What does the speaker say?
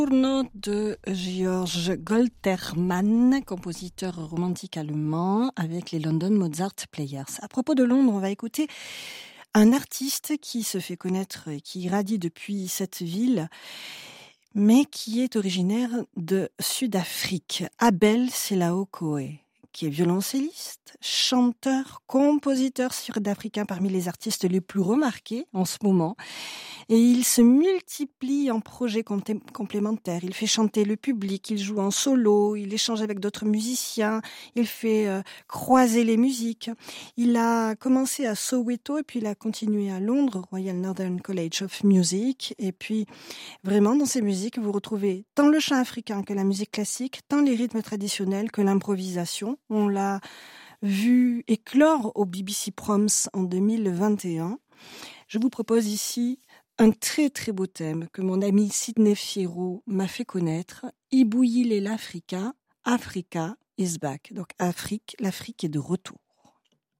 Nocturno de Georg Goltermann, compositeur romantique allemand avec les London Mozart Players. À propos de Londres, on va écouter un artiste qui se fait connaître et qui irradie depuis cette ville, mais qui est originaire de Sud-Afrique. Abel Selao Koé, qui est violoncelliste, chanteur, compositeur sud-africain parmi les artistes les plus remarqués en ce moment. Et il se multiplie en projets complémentaires. Il fait chanter le public, il joue en solo, il échange avec d'autres musiciens, il fait croiser les musiques. Il a commencé à Soweto et puis il a continué à Londres, Royal Northern College of Music. Et puis vraiment dans ses musiques, vous retrouvez tant le chant africain que la musique classique, tant les rythmes traditionnels que l'improvisation. On l'a vu éclore au BBC Proms en 2021. Je vous propose ici un très très beau thème que mon ami Sidney Fierro m'a fait connaître. Ibouyi l'Africa, Africa is back. Donc l'Afrique est de retour.